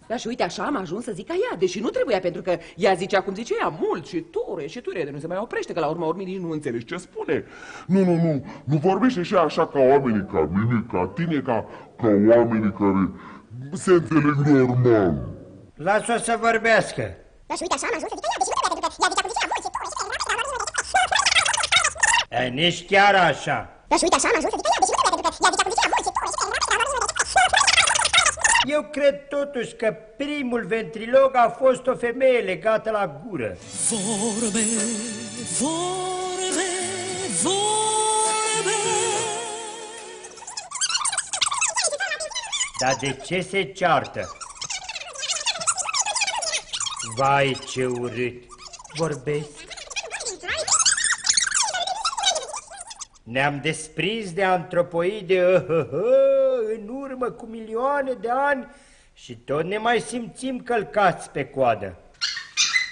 Da, și uite, așa am ajuns să zic ca ea, deși nu trebuia, pentru că ea zicea cum zice ea, mult și ture, de nu se mai oprește, că la urma urmei nici nu înțelegi ce spune. Nu vorbește și așa ca oamenii, ca mine, ca tine, ca oamenii care se înțeleg normal. Lasă-o să vorbească. Da, și uite, așa am ajuns să zic ea, deși nu trebuia, pentru că ea zicea cum zicea, mult și ture și Nici chiar așa. Da, și uite, așa am ajuns să zic ea, deși nu trebuia, pentru că ea zicea cum zicea, mult și ture și Eu cred totuși că primul ventrilog a fost o femeie legată la gură. Vorbe, vorbe, vorbe. Dar de ce se ceartă? Vai, ce urât! Vorbesc. Ne-am desprins de antropoide în urmă cu milioane de ani și tot ne mai simțim călcați pe coadă.